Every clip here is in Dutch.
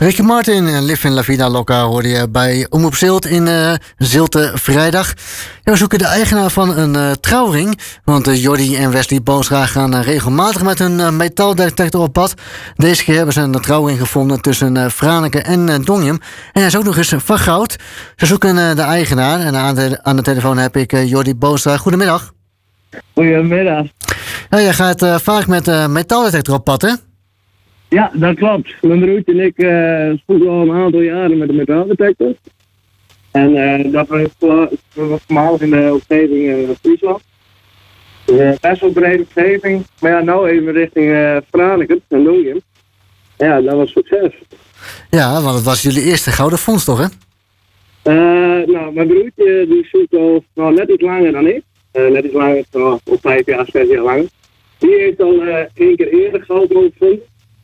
Ricky Martin en Live in La Vida Loca hoorde je bij Omroep Zilt in Zilte Vrijdag. Ja, we zoeken de eigenaar van een trouwring. Want Jordi en Wesley Boonstra gaan regelmatig met hun metaaldetector op pad. Deze keer hebben ze een trouwring gevonden tussen Franeker en Dongjum. En hij is ook nog eens van goud. Ze zoeken de eigenaar. En aan de telefoon heb ik Jordi Boonstra. Goedemiddag. Goedemiddag. Ja, jij gaat vaak met metaaldetector op pad, hè? Ja, dat klopt. Mijn broertje en ik spoelen al een aantal jaren met de metaaldetector. En dat was voormalig in de omgeving Friesland. Best wel brede omgeving. Maar ja, nou even richting Franeker en Dongjum. Ja, dat was succes. Ja, want het was jullie eerste gouden vondst, toch, hè? Nou, mijn broertje die zoekt al net iets langer dan ik. Net iets langer, al 5 jaar, 6 jaar langer. Die heeft al 1 keer eerder goud gevonden.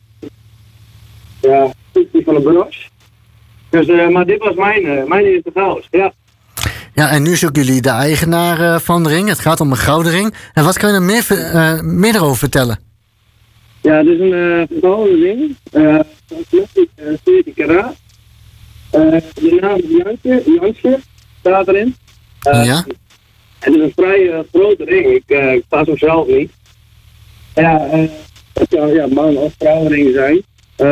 Ja, die van de broche. Dus, maar dit was mijn eerste goud, ja. Ja, en nu zoeken jullie de eigenaar van de ring. Het gaat om een gouden ring. En wat kan je er meer erover vertellen? Ja, het is een gouden ring. Plastic 14 karaat. De naam is Jansje staat erin. Ja? Het is een vrij grote ring. Ik pas hem zelf niet. Ja, het kan man- of vrouwenring zijn.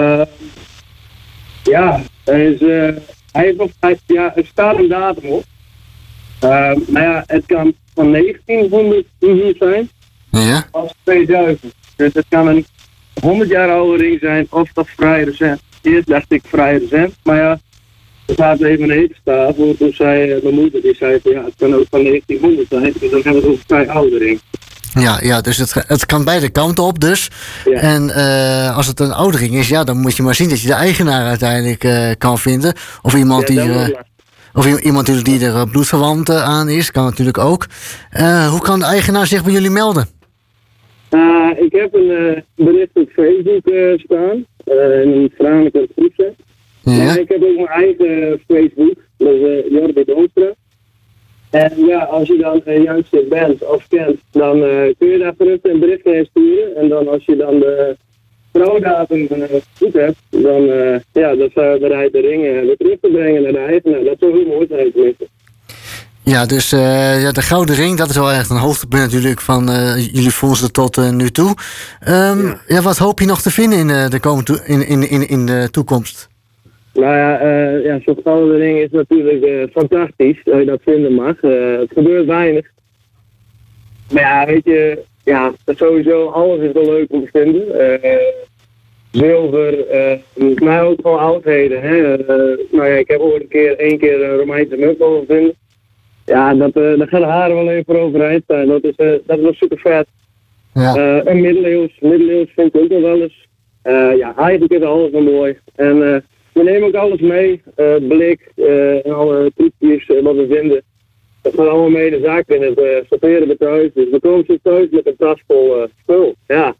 Er staat een datum op. Maar ja, het kan van 1900 zijn. Ja? Als 2000. Dus het kan een 100 jaar oude ring zijn of toch vrij recent. Eerst dacht ik vrij recent, maar ja, er staat even een staan. Toen zei mijn moeder, die zei van ja, het kan ook van 1900 zijn. Dus dan hebben we ook een vrij oude ring. Ja, dus het kan beide kanten op dus. Ja. En als het een oude ring is, ja, dan moet je maar zien dat je de eigenaar uiteindelijk kan vinden. Of iemand die er bloedverwant aan is, kan natuurlijk ook. Hoe kan de eigenaar zich bij jullie melden? Ik heb een bericht op Facebook staan. In een Franeker groepset. Ja. Maar ik heb ook mijn eigen Facebook. Dat is Jordi Boonstra. En ja, als je dan Jansje bent of kent, dan kun je daar gerust een bericht mee sturen. En dan als je dan de trouwdatum goed hebt, dan dat zijn we bereid de ringen weer terug te brengen naar de eigenaar. Dat zou heel mooi zijn tenminste. Ja, dus de gouden ring, dat is wel echt een hoogtepunt natuurlijk van jullie fondsen tot nu toe. Wat hoop je nog te vinden in de toekomst? Nou ja, zo'n gouden ring is natuurlijk fantastisch dat je dat vinden mag. Het gebeurt weinig. Maar ja, weet je, ja, sowieso alles is wel leuk om te vinden. Zilver, maar ook gewoon oudheden. Hè. Ik heb ooit één keer een Romeinse munt vinden. Ja, daar gaan de haren wel even voor overeind staan. Dat is wel super vet. Ja. En middeleeuws vind ik ook nog wel eens. Eigenlijk is alles wel mooi. En we nemen ook alles mee. Blik en alle trucjes wat we vinden. Dat gaat allemaal mee de zaak in. Het sorteren we thuis. Dus we komen zo thuis met een tas vol spul. Ja.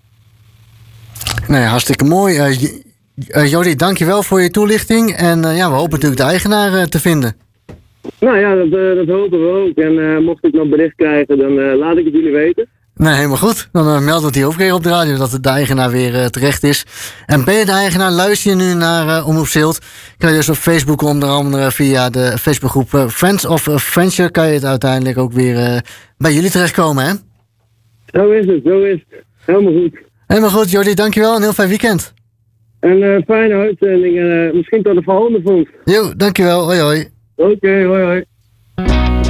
Nee, hartstikke mooi. Jordi, dankjewel voor je toelichting. En we hopen natuurlijk de eigenaar te vinden. Nou ja, dat hopen we ook. En mocht ik nog bericht krijgen, dan laat ik het jullie weten. Nee, helemaal goed. Dan melden we het hier ook weer op de radio dat de eigenaar weer terecht is. En ben je de eigenaar, luister je nu naar Omroep Zilt. Kan je dus op Facebook onder andere via de Facebookgroep Friends of Friendship kan je het uiteindelijk ook weer bij jullie terechtkomen, hè? Zo is het. Helemaal goed. Helemaal goed, Jordi. Dankjewel. Een heel fijn weekend. En fijne uitzending. Misschien tot de volgende vondst. Jo, dankjewel. Hoi hoi. Oké, hoi hoi.